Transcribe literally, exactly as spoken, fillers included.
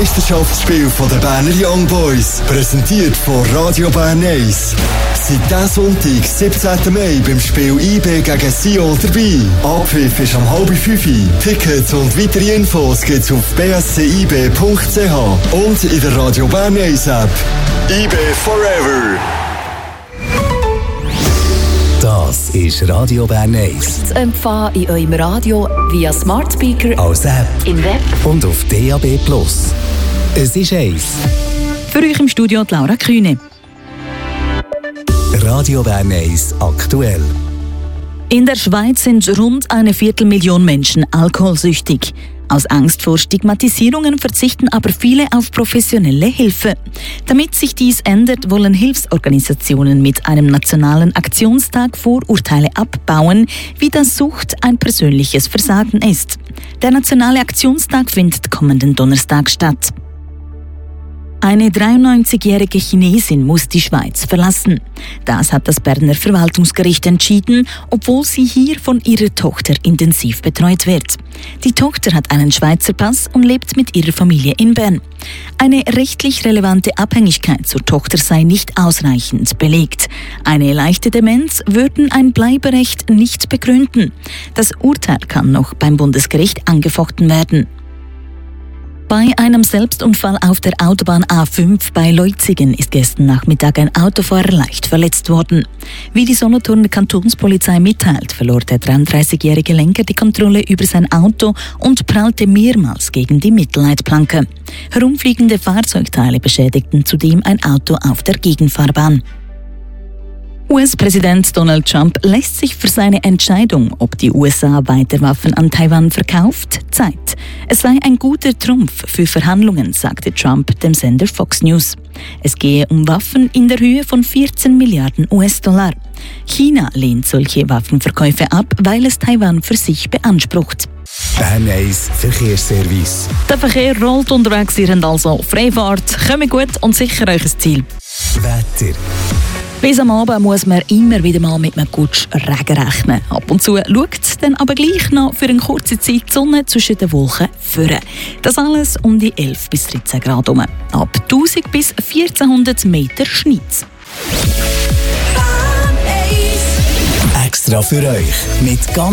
Meisterschaftsspiel der Berner Young Boys, präsentiert von Radio Bern eins. Seit diesem Sonntag, siebzehnten Mai, beim Spiel I B gegen Sion dabei. Abpfiff ist um halb fünf. Tickets und weitere Infos gibt's auf b s c i b punkt c h und in der Radio Bern eins App. I B Forever. Das ist Radio Bern eins. Zu empfangen in eurem Radio via Smart Speaker, als App, im Web und auf D A B plus. Es ist eins. Für euch im Studio die Laura Kühne. Radio Bern eins aktuell. In der Schweiz sind rund eine Viertelmillion Menschen alkoholsüchtig. Aus Angst vor Stigmatisierungen verzichten aber viele auf professionelle Hilfe. Damit sich dies ändert, wollen Hilfsorganisationen mit einem nationalen Aktionstag Vorurteile abbauen, wie das Sucht ein persönliches Versagen ist. Der nationale Aktionstag findet kommenden Donnerstag statt. Eine dreiundneunzigjährige Chinesin muss die Schweiz verlassen. Das hat das Berner Verwaltungsgericht entschieden, obwohl sie hier von ihrer Tochter intensiv betreut wird. Die Tochter hat einen Schweizer Pass und lebt mit ihrer Familie in Bern. Eine rechtlich relevante Abhängigkeit zur Tochter sei nicht ausreichend belegt. Eine leichte Demenz würden ein Bleiberecht nicht begründen. Das Urteil kann noch beim Bundesgericht angefochten werden. Bei einem Selbstunfall auf der Autobahn A fünf bei Leutzigen ist gestern Nachmittag ein Autofahrer leicht verletzt worden. Wie die Solothurner Kantonspolizei mitteilt, verlor der dreiunddreißigjährige Lenker die Kontrolle über sein Auto und prallte mehrmals gegen die Mittelleitplanke. Herumfliegende Fahrzeugteile beschädigten zudem ein Auto auf der Gegenfahrbahn. U S-Präsident Donald Trump lässt sich für seine Entscheidung, ob die U S A weiter Waffen an Taiwan verkauft, Zeit. Es sei ein guter Trumpf für Verhandlungen, sagte Trump dem Sender Fox News. Es gehe um Waffen in der Höhe von vierzehn Milliarden U S-Dollar. China lehnt solche Waffenverkäufe ab, weil es Taiwan für sich beansprucht. Bern eins Verkehrsservice. Der Verkehr rollt unterwegs, ihr habt also Freifahrt. Kommt gut und sicher euch ein Ziel. Wetter. Bis am Abend muss man immer wieder mal mit einem Gutsch Regen rechnen. Ab und zu schaut dann aber gleich noch für eine kurze Zeit die Sonne zwischen den Wolken führen. Das alles um die elf bis dreizehn Grad herum. Ab tausend bis vierzehnhundert Meter Schneitz. Extra für euch mit ganz